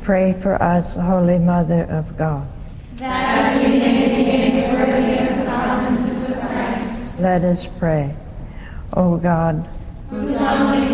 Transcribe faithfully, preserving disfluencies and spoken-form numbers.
Pray for us, Holy Mother of God. That we may be made worthy of the promises of Christ. Let us pray. O God, whose only